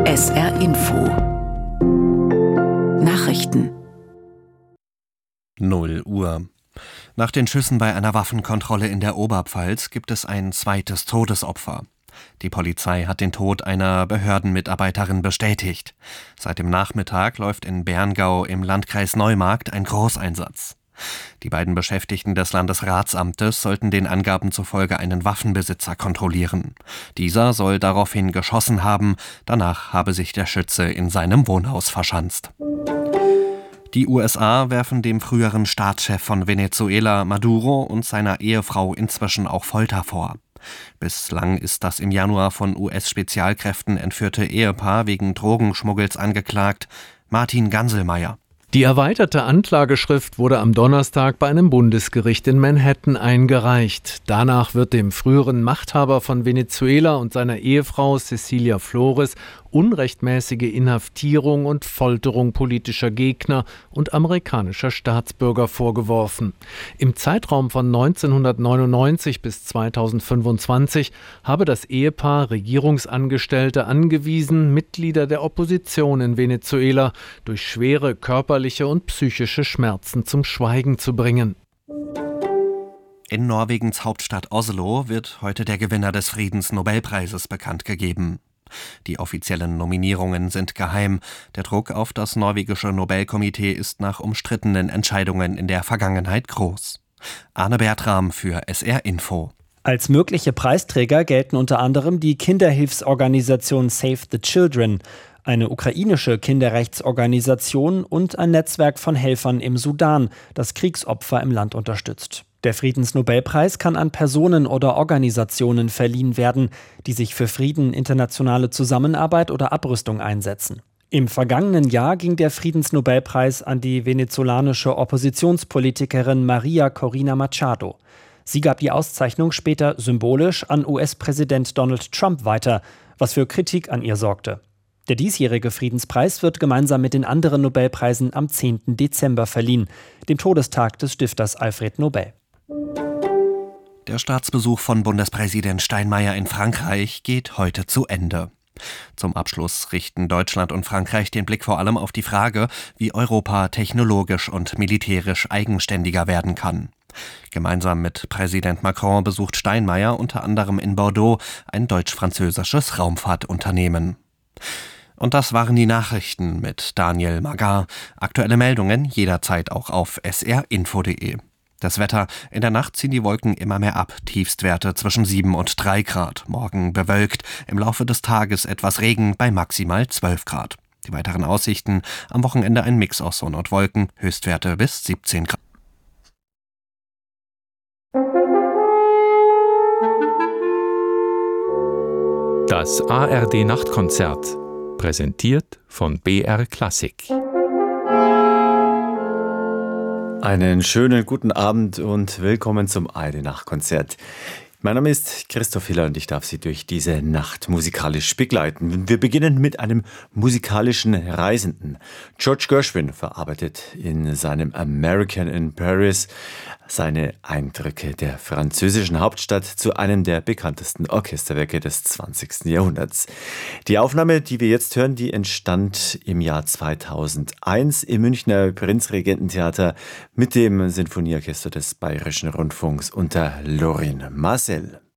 SR Info Nachrichten 0 Uhr. Nach den Schüssen bei einer Waffenkontrolle in der Oberpfalz gibt es ein zweites Todesopfer. Die Polizei hat den Tod einer Behördenmitarbeiterin bestätigt. Seit dem Nachmittag läuft in Berngau im Landkreis Neumarkt ein Großeinsatz. Die beiden Beschäftigten des Landesratsamtes sollten den Angaben zufolge einen Waffenbesitzer kontrollieren. Dieser soll daraufhin geschossen haben, danach habe sich der Schütze in seinem Wohnhaus verschanzt. Die USA werfen dem früheren Staatschef von Venezuela, Maduro, und seiner Ehefrau inzwischen auch Folter vor. Bislang ist das im Januar von US-Spezialkräften entführte Ehepaar wegen Drogenschmuggels angeklagt. Martin Ganselmeier. Die erweiterte Anklageschrift wurde am Donnerstag bei einem Bundesgericht in Manhattan eingereicht. Danach wird dem früheren Machthaber von Venezuela und seiner Ehefrau Cecilia Flores unrechtmäßige Inhaftierung und Folterung politischer Gegner und amerikanischer Staatsbürger vorgeworfen. Im Zeitraum von 1999 bis 2025 habe das Ehepaar Regierungsangestellte angewiesen, Mitglieder der Opposition in Venezuela durch schwere körperliche und psychische Schmerzen zum Schweigen zu bringen. In Norwegens Hauptstadt Oslo wird heute der Gewinner des Friedensnobelpreises bekannt gegeben. Die offiziellen Nominierungen sind geheim. Der Druck auf das norwegische Nobelkomitee ist nach umstrittenen Entscheidungen in der Vergangenheit groß. Arne Bertram für SR Info. Als mögliche Preisträger gelten unter anderem die Kinderhilfsorganisation Save the Children, eine ukrainische Kinderrechtsorganisation und ein Netzwerk von Helfern im Sudan, das Kriegsopfer im Land unterstützt. Der Friedensnobelpreis kann an Personen oder Organisationen verliehen werden, die sich für Frieden, internationale Zusammenarbeit oder Abrüstung einsetzen. Im vergangenen Jahr ging der Friedensnobelpreis an die venezolanische Oppositionspolitikerin Maria Corina Machado. Sie gab die Auszeichnung später symbolisch an US-Präsident Donald Trump weiter, was für Kritik an ihr sorgte. Der diesjährige Friedenspreis wird gemeinsam mit den anderen Nobelpreisen am 10. Dezember verliehen, dem Todestag des Stifters Alfred Nobel. Der Staatsbesuch von Bundespräsident Steinmeier in Frankreich geht heute zu Ende. Zum Abschluss richten Deutschland und Frankreich den Blick vor allem auf die Frage, wie Europa technologisch und militärisch eigenständiger werden kann. Gemeinsam mit Präsident Macron besucht Steinmeier unter anderem in Bordeaux ein deutsch-französisches Raumfahrtunternehmen. Und das waren die Nachrichten mit Daniel Magar. Aktuelle Meldungen jederzeit auch auf srinfo.de. Das Wetter: In der Nacht ziehen die Wolken immer mehr ab. Tiefstwerte zwischen 7 und 3 Grad. Morgen bewölkt, im Laufe des Tages etwas Regen bei maximal 12 Grad. Die weiteren Aussichten: am Wochenende ein Mix aus Sonne und Wolken, Höchstwerte bis 17 Grad. Das ARD-Nachtkonzert, präsentiert von BR Klassik. Einen schönen guten Abend und willkommen zum ARD-Nachtkonzert. Mein Name ist Christoph Hiller und ich darf Sie durch diese Nacht musikalisch begleiten. Wir beginnen mit einem musikalischen Reisenden. George Gershwin verarbeitet in seinem American in Paris seine Eindrücke der französischen Hauptstadt zu einem der bekanntesten Orchesterwerke des 20. Jahrhunderts. Die Aufnahme, die wir jetzt hören, die entstand im Jahr 2001 im Münchner Prinzregententheater mit dem Sinfonieorchester des Bayerischen Rundfunks unter Lorin Maazel.